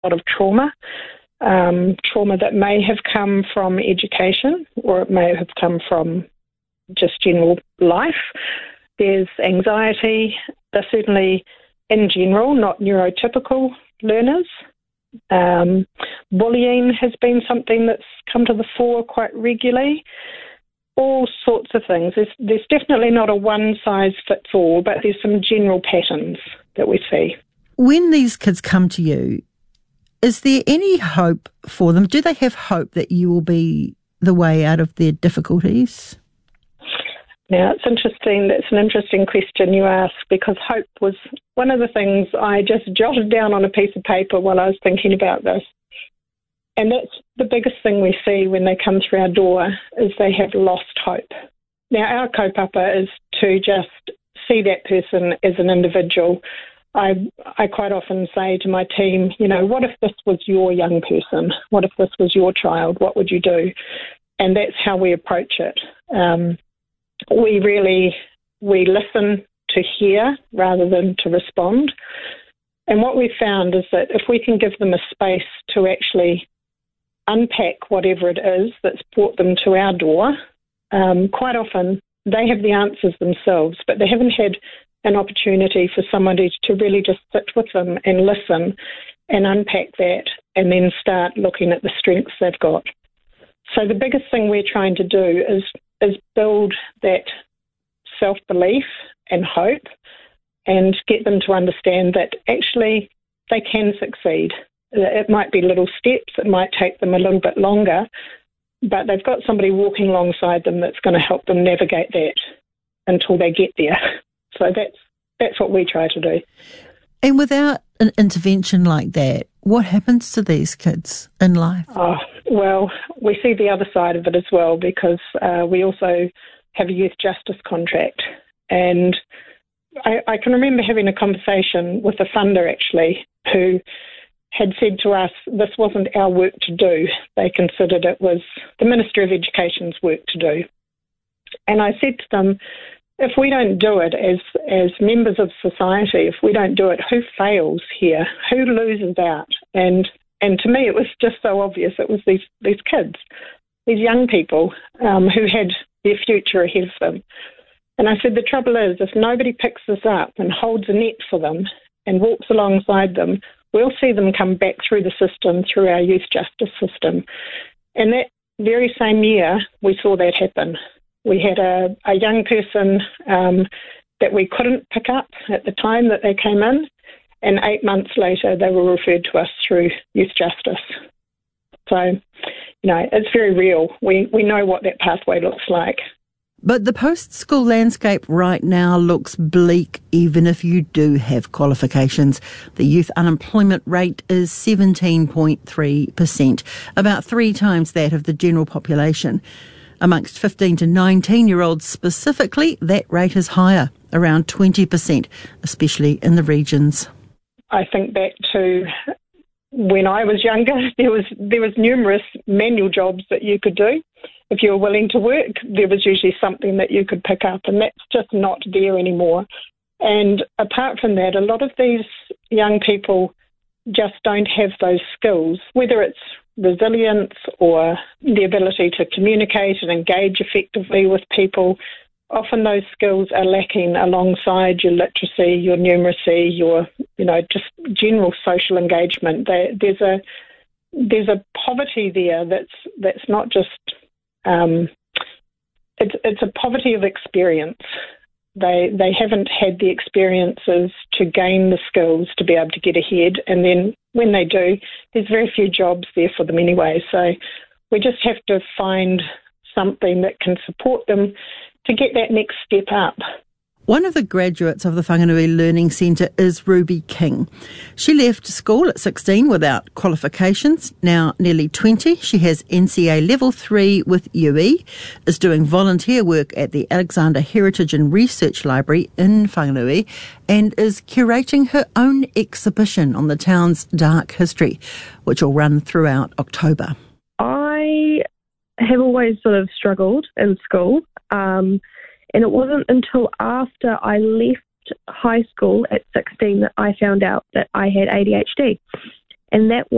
lot of trauma that may have come from education, or it may have come from just general life. There's anxiety. They're certainly, in general, not neurotypical learners. Bullying has been something that's come to the fore quite regularly. All sorts of things. There's definitely not a one-size-fits-all, but there's some general patterns that we see. When these kids come to you, is there any hope for them? Do they have hope that you will be the way out of their difficulties? Now, it's interesting. That's an interesting question you ask, because hope was one of the things I just jotted down on a piece of paper while I was thinking about this. And that's the biggest thing we see when they come through our door, is they have lost hope. Now, our kaupapa is to just see that person as an individual. I quite often say to my team, what if this was your young person? What if this was your child? What would you do? And that's how we approach it. We listen to hear rather than to respond. And what we found is that if we can give them a space to actually unpack whatever it is that's brought them to our door, quite often they have the answers themselves, but they haven't had an opportunity for somebody to really just sit with them and listen and unpack that, and then start looking at the strengths they've got. So the biggest thing we're trying to do is build that self-belief and hope, and get them to understand that actually they can succeed. It might be little steps, it might take them a little bit longer, but they've got somebody walking alongside them that's going to help them navigate that until they get there. So that's what we try to do. And without an intervention like that, what happens to these kids in life? Oh, well, we see the other side of it as well, because we also have a youth justice contract. And I can remember having a conversation with a funder, actually, who had said to us this wasn't our work to do. They considered it was the Ministry of Education's work to do. And I said to them, if we don't do it as members of society, if we don't do it, who fails here? Who loses out? And to me, it was just so obvious. It was these kids, these young people who had their future ahead of them. And I said, the trouble is, if nobody picks this up and holds a net for them and walks alongside them, we'll see them come back through the system, through our youth justice system. And that very same year, we saw that happen. We had a young person that we couldn't pick up at the time that they came in, and 8 months later they were referred to us through youth justice. So, it's very real. We know what that pathway looks like. But the post-school landscape right now looks bleak, even if you do have qualifications. The youth unemployment rate is 17.3%, about 3 times that of the general population. Amongst 15 to 19-year-olds specifically, that rate is higher, around 20%, especially in the regions. I think back to when I was younger, there was numerous manual jobs that you could do. If you were willing to work, there was usually something that you could pick up, and that's just not there anymore. And apart from that, a lot of these young people just don't have those skills, whether it's resilience or the ability to communicate and engage effectively with people. Often those skills are lacking alongside your literacy, your numeracy, your, just general social engagement. There's a poverty there that's not just, it's a poverty of experience. They haven't had the experiences to gain the skills to be able to get ahead, and then when they do, there's very few jobs there for them anyway. So we just have to find something that can support them to get that next step up. One of the graduates of the Whanganui Learning Centre is Ruby King. She left school at 16 without qualifications. Now nearly 20, she has NCA Level 3 with UE, is doing volunteer work at the Alexander Heritage and Research Library in Whanganui, and is curating her own exhibition on the town's dark history, which will run throughout October. I have always sort of struggled in school. And it wasn't until after I left high school at 16 that I found out that I had ADHD. And that